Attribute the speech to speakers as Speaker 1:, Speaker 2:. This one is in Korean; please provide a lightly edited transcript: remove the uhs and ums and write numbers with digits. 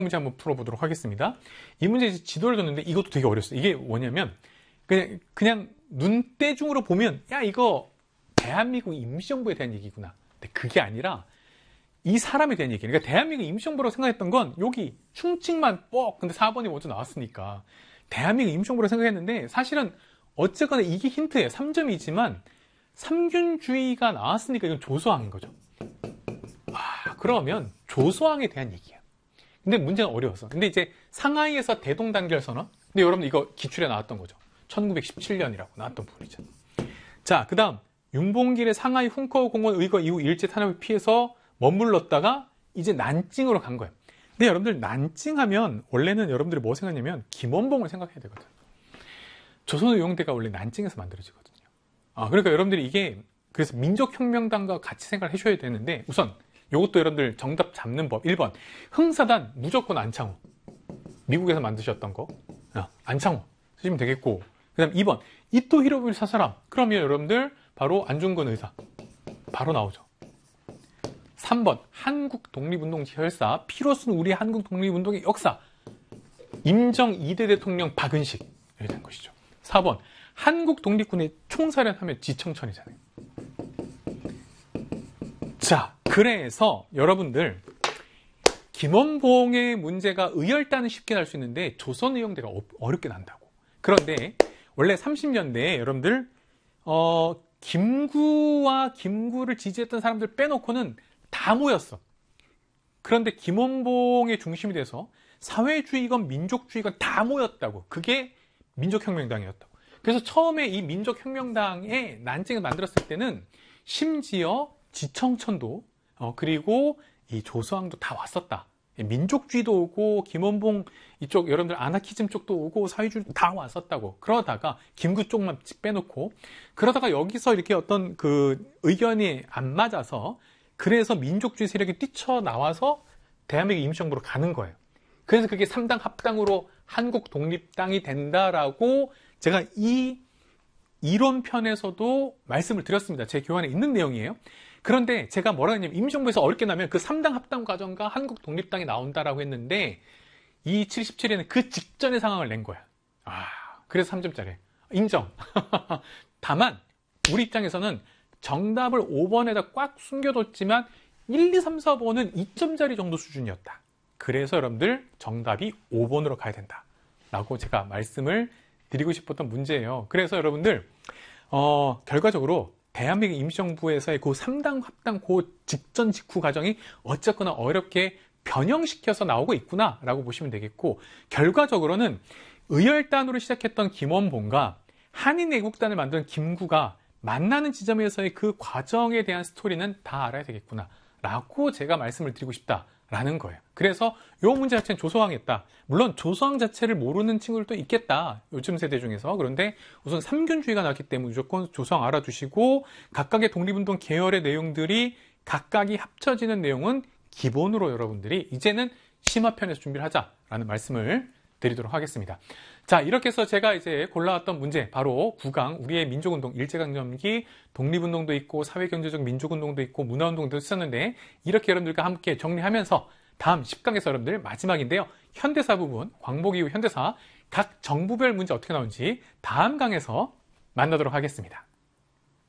Speaker 1: 문제 한번 풀어보도록 하겠습니다. 이 문제 지도를 줬는데 이것도 되게 어려웠어요. 이게 뭐냐면 그냥 눈대중으로 보면 야 이거 대한민국 임시정부에 대한 얘기구나. 근데 그게 아니라 이 사람에 대한 얘기예요. 그러니까 대한민국 임시정부라고 생각했던 건 여기 충칭만 근데 4번이 먼저 나왔으니까 대한민국 임시정부라고 생각했는데 사실은 어쨌거나 이게 힌트예요. 3점이지만 삼균주의가 나왔으니까 이건 조소왕인 거죠. 그러면 조소왕에 대한 얘기야. 근데 문제는 어려워서. 근데 이제 상하이에서 대동단결선언. 근데 여러분 이거 기출에 나왔던 거죠. 1917년이라고 나왔던 부분이죠. 자, 그 다음 윤봉길의 상하이 훈커우 공원 의거 이후 일제 탄압을 피해서 머물렀다가 이제 난징으로 간 거예요. 근데 여러분들 난징하면 원래는 여러분들이 뭐 생각하냐면 김원봉을 생각해야 되거든요. 조선의용대가 원래 난징에서 만들어지거든요. 그러니까 여러분들이 이게 그래서 민족혁명당과 같이 생각을 해줘야 되는데 우선 이것도 여러분들 정답 잡는 법 1번 흥사단 무조건 안창호 미국에서 만드셨던 거 안창호 쓰시면 되겠고 그 다음 2번 이토 히로부미 사사람 그러면 여러분들 바로 안중근 의사 바로 나오죠. 3번 한국 독립운동 혈사 피로슨 우리 한국 독립운동의 역사 임정 2대 대통령 박은식 이렇게 된 것이죠. 4번 한국 독립군의 총사령하면 지청천이잖아요. 자, 그래서 여러분들 김원봉의 문제가 의열단은 쉽게 날 수 있는데 조선의용대가 어렵게 난다고. 그런데 원래 30년대에 여러분들 김구와 김구를 지지했던 사람들 빼놓고는 다 모였어. 그런데 김원봉의 중심이 돼서 사회주의건 민족주의건 다 모였다고. 그게 민족혁명당이었다고. 그래서 처음에 이 민족혁명당의 난징을 만들었을 때는 심지어 지청천도 그리고 이 조소왕도 다 왔었다. 민족주의도 오고 김원봉 이쪽 여러분들 아나키즘 쪽도 오고 사회주의도 다 왔었다고. 그러다가 김구 쪽만 빼놓고 그러다가 여기서 이렇게 어떤 그 의견이 안 맞아서 그래서 민족주의 세력이 뛰쳐나와서 대한민국 임시정부로 가는 거예요. 그래서 그게 3당 합당으로 한국 독립당이 된다라고 제가 이 이론편에서도 말씀을 드렸습니다. 제 교환에 있는 내용이에요. 그런데 제가 뭐라 했냐면 임시정부에서 어렵게 나면 그 3당 합당 과정과 한국 독립당이 나온다라고 했는데 이 77에는 그 직전의 상황을 낸 거야. 그래서 3점짜리. 인정. 다만 우리 입장에서는 정답을 5번에다 꽉 숨겨뒀지만 1, 2, 3, 4번은 2점짜리 정도 수준이었다. 그래서 여러분들 정답이 5번으로 가야 된다. 라고 제가 말씀을 드리고 싶었던 문제예요. 그래서 여러분들 결과적으로 대한민국 임시정부에서의 그 3당 합당 그 직전 직후 과정이 어쨌거나 어렵게 변형시켜서 나오고 있구나 라고 보시면 되겠고 결과적으로는 의열단으로 시작했던 김원봉과 한인애국단을 만든 김구가 만나는 지점에서의 그 과정에 대한 스토리는 다 알아야 되겠구나 라고 제가 말씀을 드리고 싶다라는 거예요. 그래서 이 문제 자체는 조소왕이었다. 물론 조소왕 자체를 모르는 친구들도 있겠다. 요즘 세대 중에서. 그런데 우선 삼균주의가 나왔기 때문에 무조건 조소왕 알아두시고 각각의 독립운동 계열의 내용들이 각각이 합쳐지는 내용은 기본으로 여러분들이 이제는 심화편에서 준비를 하자라는 말씀을 드리도록 하겠습니다. 자, 이렇게 해서 제가 이제 골라왔던 문제 바로 9강 우리의 민족운동 일제강점기 독립운동도 있고 사회경제적 민족운동도 있고 문화운동도 있었는데 이렇게 여러분들과 함께 정리하면서 다음 10강에서 여러분들 마지막인데요. 현대사 부분 광복 이후 현대사 각 정부별 문제 어떻게 나오는지 다음 강에서 만나도록 하겠습니다.